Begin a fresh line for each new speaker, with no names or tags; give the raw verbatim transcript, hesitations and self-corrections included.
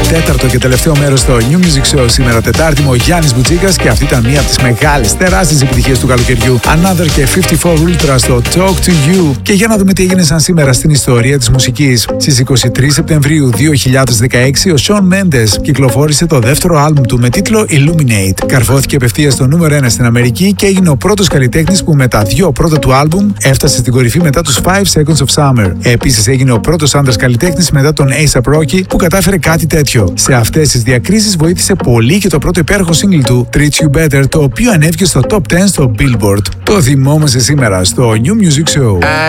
τέταρτο και τελευταίο μέρος στο New Music Show σήμερα Τετάρτη, ο Γιάννης Μπουτσίκας, και αυτή ήταν μία από τις μεγάλες τεράστιες επιτυχίες του καλοκαιριού. Another και φιφτί φορ Ultra στο Talk to You. Και για να δούμε τι έγινε σαν σήμερα στην ιστορία της μουσικής. Στις είκοσι τρεις Σεπτεμβρίου δύο χιλιάδες δεκαέξι ο Shawn Mendes κυκλοφόρησε το δεύτερο άλμπουμ του με τίτλο Illuminate. Καρφώθηκε απευθείας στο νούμερο ένα στην Αμερική και έγινε ο πρώτος καλλιτέχνης που με τα δύο πρώτα του άλμπουμ έφτασε στην κορυφή μετά τους five seconds of Summer. Επίσης έγινε ο πρώτος άντρας καλλιτέχνης μετά τον A$ap Rocky που κατάφερε κάτι τέτοιο. Σε αυτές τις διακρίσεις βοήθησε πολύ και το πρώτο υπέροχο single του Treat You Better, το οποίο ανέβηκε στο top ten στο Billboard. Το θυμόμαστε σήμερα στο New Music Show.